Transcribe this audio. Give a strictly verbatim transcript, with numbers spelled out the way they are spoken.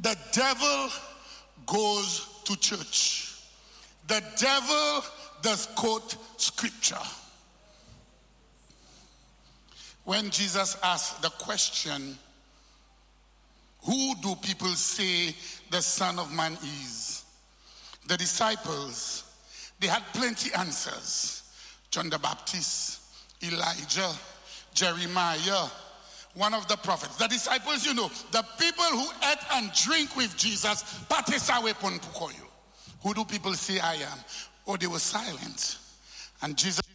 The devil goes to church. The devil does quote scripture. When Jesus asked the question, who do people say the Son of Man is? The disciples, they had plenty answers. John the Baptist, Elijah, Jeremiah, one of the prophets. The disciples, you know, the people who ate and drink with Jesus, who do people say I am? Oh, they were silent. And Jesus